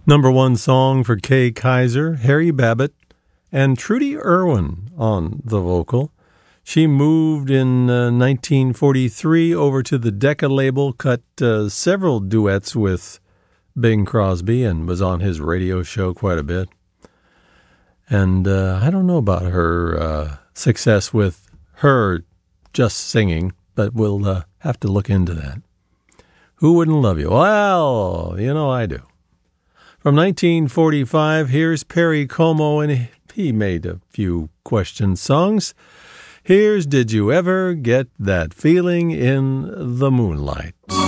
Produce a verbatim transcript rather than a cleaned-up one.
Number one song for Kay Kyser, Harry Babbitt, and Trudy Irwin on the vocal. She moved in uh, nineteen forty-three over to the Decca label, cut uh, several duets with Bing Crosby, and was on his radio show quite a bit. And uh, I don't know about her uh, success with her just singing, but we'll uh, have to look into that. Who wouldn't love you? Well, you know I do. From nineteen forty-five, here's Perry Como, and he made a few question songs. Here's Did You Ever Get That Feeling in the Moonlight?